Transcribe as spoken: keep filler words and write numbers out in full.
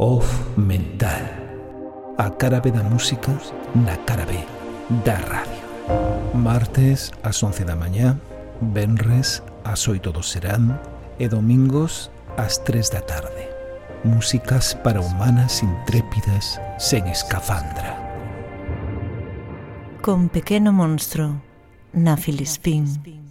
Off Mental. A cara B da música na cara B da radio. Martes ás once da mañá, venres ás oito do serán e domingos ás tres da tarde. Músicas para humanas intrépidas sen escafandra. Con Pequeno Monstro, na Filispín.